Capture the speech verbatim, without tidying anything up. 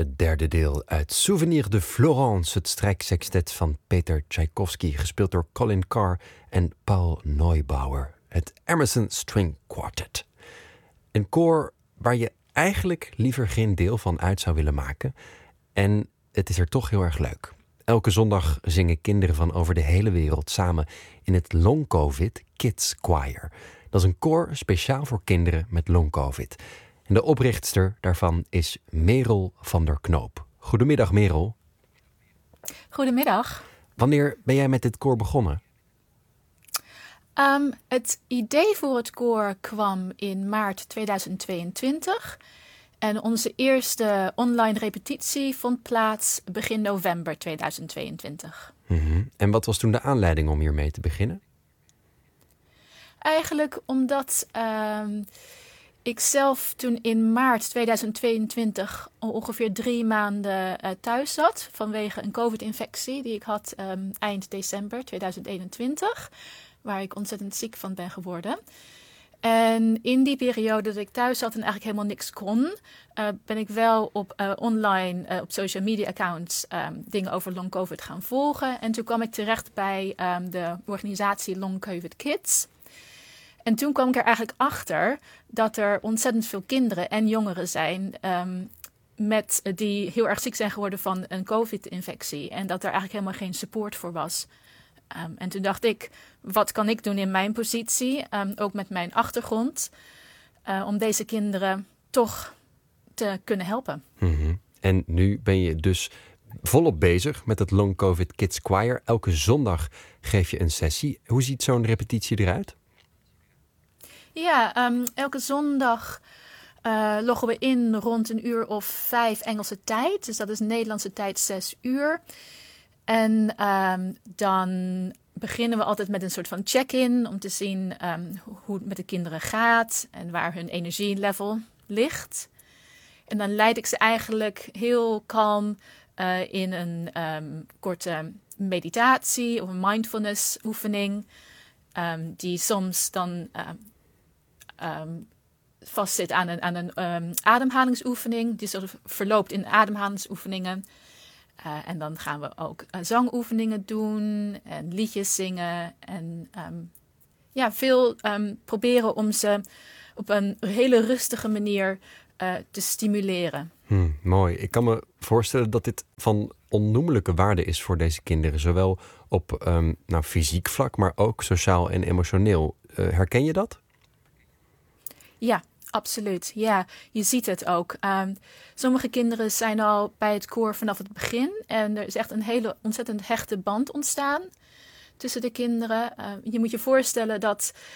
Het derde deel uit Souvenir de Florence, het strijksextet van Peter Tchaikovsky, gespeeld door Colin Carr en Paul Neubauer. Het Emerson String Quartet. Een koor waar je eigenlijk liever geen deel van uit zou willen maken. En het is er toch heel erg leuk. Elke zondag zingen kinderen van over de hele wereld samen in het Long COVID Kids Choir. Dat is een koor speciaal voor kinderen met long COVID. En de oprichtster daarvan is Merel van der Knoop. Goedemiddag, Merel. Goedemiddag. Wanneer ben jij met dit koor begonnen? Um, het idee voor het koor kwam in maart tweeduizend tweeëntwintig. En onze eerste online repetitie vond plaats begin november tweeduizend tweeëntwintig. Mm-hmm. En wat was toen de aanleiding om hiermee te beginnen? Eigenlijk omdat um, ik zelf toen in maart tweeduizend tweeëntwintig ongeveer drie maanden uh, thuis zat vanwege een COVID-infectie die ik had um, eind december tweeduizend eenentwintig, waar ik ontzettend ziek van ben geworden. En in die periode dat ik thuis zat en eigenlijk helemaal niks kon, uh, ben ik wel op uh, online, uh, op social media accounts um, dingen over long COVID gaan volgen. En toen kwam ik terecht bij um, de organisatie Long COVID Kids. En toen kwam ik er eigenlijk achter dat er ontzettend veel kinderen en jongeren zijn um, met, die heel erg ziek zijn geworden van een COVID-infectie. En dat er eigenlijk helemaal geen support voor was. Um, en toen dacht ik, wat kan ik doen in mijn positie, um, ook met mijn achtergrond, uh, om deze kinderen toch te kunnen helpen. Mm-hmm. En nu ben je dus volop bezig met het Long COVID Kids Choir. Elke zondag geef je een sessie. Hoe ziet zo'n repetitie eruit? Ja, um, elke zondag uh, loggen we in rond een uur of vijf Engelse tijd. Dus dat is Nederlandse tijd zes uur. En um, dan beginnen we altijd met een soort van check-in om te zien um, hoe het met de kinderen gaat en waar hun energielevel ligt. En dan leid ik ze eigenlijk heel kalm uh, in een um, korte meditatie of een mindfulness oefening. Um, die soms dan um, um, vastzit aan een, aan een um, ademhalingsoefening. Die soort of verloopt in ademhalingsoefeningen. Uh, en dan gaan we ook uh, zangoefeningen doen en liedjes zingen. En um, ja, veel um, proberen om ze op een hele rustige manier uh, te stimuleren. Hmm, mooi. Ik kan me voorstellen dat dit van onnoemelijke waarde is voor deze kinderen. Zowel op um, nou, fysiek vlak, maar ook sociaal en emotioneel. Uh, herken je dat? Ja, absoluut. Ja, je ziet het ook. Um, sommige kinderen zijn al bij het koor vanaf het begin. En er is echt een hele ontzettend hechte band ontstaan tussen de kinderen. Uh, je moet je voorstellen dat